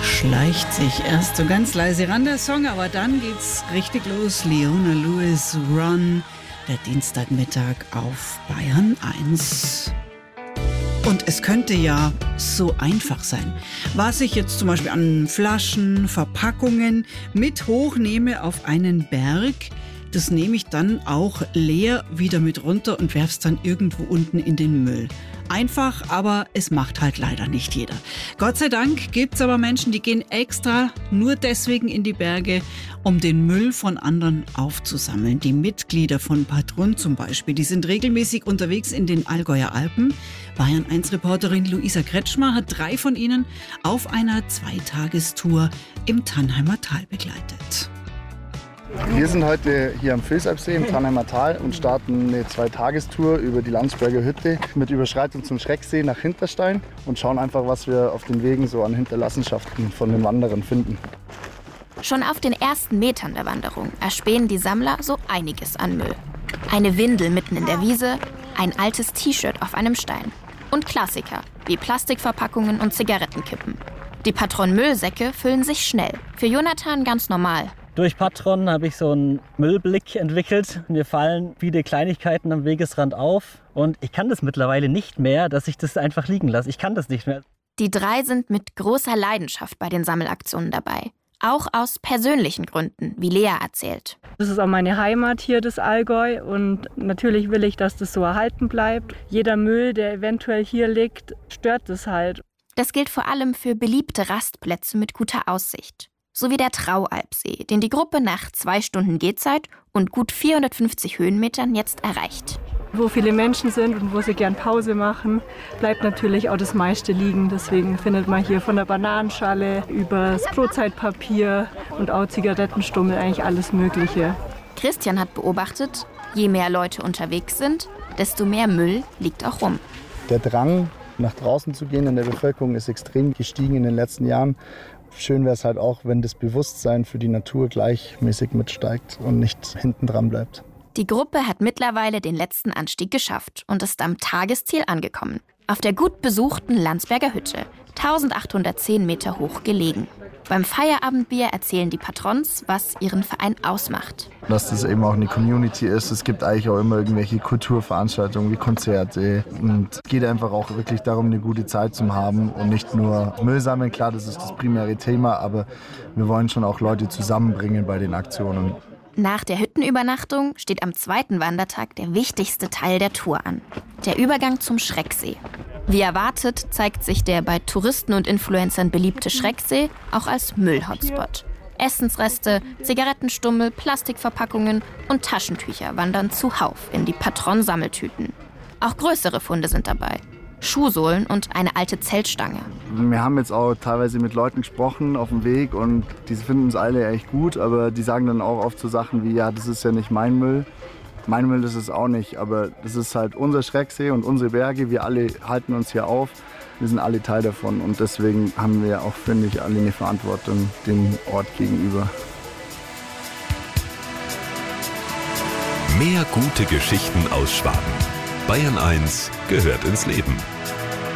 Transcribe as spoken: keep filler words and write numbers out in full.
schleicht sich erst so ganz leise ran, der Song, aber dann geht's richtig los. Leona Lewis, Run, der Dienstagmittag auf Bayern eins. Und es könnte ja so einfach sein. Was ich jetzt zum Beispiel an Flaschen, Verpackungen mit hochnehme auf einen Berg, das nehme ich dann auch leer wieder mit runter und werfe es dann irgendwo unten in den Müll. Einfach, aber es macht halt leider nicht jeder. Gott sei Dank gibt es aber Menschen, die gehen extra nur deswegen in die Berge, um den Müll von anderen aufzusammeln. Die Mitglieder von Patron zum Beispiel, die sind regelmäßig unterwegs in den Allgäuer Alpen. Bayern eins Reporterin Luisa Kretschmer hat drei von ihnen auf einer Zweitagestour im Tannheimer Tal begleitet. Wir sind heute hier am Vilsalpsee im Tannheimer Tal und starten eine Zweitagestour über die Landsberger Hütte mit Überschreitung zum Schrecksee nach Hinterstein und schauen einfach, was wir auf den Wegen so an Hinterlassenschaften von den Wanderern finden. Schon auf den ersten Metern der Wanderung erspähen die Sammler so einiges an Müll. Eine Windel mitten in der Wiese, ein altes T-Shirt auf einem Stein und Klassiker wie Plastikverpackungen und Zigarettenkippen. Die Patron-Müllsäcke füllen sich schnell. Für Jonathan ganz normal. Durch Patron habe ich so einen Müllblick entwickelt. Mir fallen viele Kleinigkeiten am Wegesrand auf. Und ich kann das mittlerweile nicht mehr, dass ich das einfach liegen lasse. Ich kann das nicht mehr. Die drei sind mit großer Leidenschaft bei den Sammelaktionen dabei. Auch aus persönlichen Gründen, wie Lea erzählt. Das ist auch meine Heimat hier, das Allgäu. Und natürlich will ich, dass das so erhalten bleibt. Jeder Müll, der eventuell hier liegt, stört das halt. Das gilt vor allem für beliebte Rastplätze mit guter Aussicht. So wie der Traualpsee, den die Gruppe nach zwei Stunden Gehzeit und gut vierhundertfünfzig Höhenmetern jetzt erreicht. Wo viele Menschen sind und wo sie gern Pause machen, bleibt natürlich auch das meiste liegen. Deswegen findet man hier von der Bananenschale über das Brotzeitpapier und auch Zigarettenstummel eigentlich alles Mögliche. Christian hat beobachtet, je mehr Leute unterwegs sind, desto mehr Müll liegt auch rum. Der Drang, nach draußen zu gehen in der Bevölkerung, ist extrem gestiegen in den letzten Jahren. Schön wäre es halt auch, wenn das Bewusstsein für die Natur gleichmäßig mitsteigt und nicht hinten dran bleibt. Die Gruppe hat mittlerweile den letzten Anstieg geschafft und ist am Tagesziel angekommen. Auf der gut besuchten Landsberger Hütte, eintausendachthundertzehn Meter hoch gelegen. Beim Feierabendbier erzählen die Patrons, was ihren Verein ausmacht. Dass das eben auch eine Community ist. Es gibt eigentlich auch immer irgendwelche Kulturveranstaltungen wie Konzerte. Und es geht einfach auch wirklich darum, eine gute Zeit zu haben und nicht nur Müll sammeln. Klar, das ist das primäre Thema, aber wir wollen schon auch Leute zusammenbringen bei den Aktionen. Nach der Hüttenübernachtung steht am zweiten Wandertag der wichtigste Teil der Tour an. Der Übergang zum Schrecksee. Wie erwartet zeigt sich der bei Touristen und Influencern beliebte Schrecksee auch als Müll-Hotspot. Essensreste, Zigarettenstummel, Plastikverpackungen und Taschentücher wandern zuhauf in die Patron-Sammeltüten. Auch größere Funde sind dabei. Schuhsohlen und eine alte Zeltstange. Wir haben jetzt auch teilweise mit Leuten gesprochen auf dem Weg und die finden uns alle echt gut, aber die sagen dann auch oft so Sachen wie, ja, das ist ja nicht mein Müll. Mein Müll ist es auch nicht, aber das ist halt unser Schrecksee und unsere Berge. Wir alle halten uns hier auf. Wir sind alle Teil davon und deswegen haben wir auch, finde ich, alle eine Verantwortung dem Ort gegenüber. Mehr gute Geschichten aus Schwaben. Bayern eins gehört ins Leben.